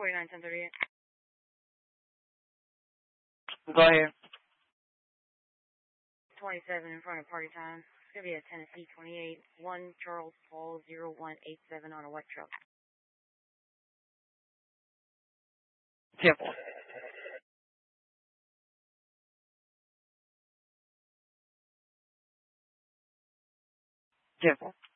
491038. Go ahead. 27 in front of party time. It's going to be a Tennessee 28, 1 Charles Paul 0187 on a white truck. 10-4. Careful.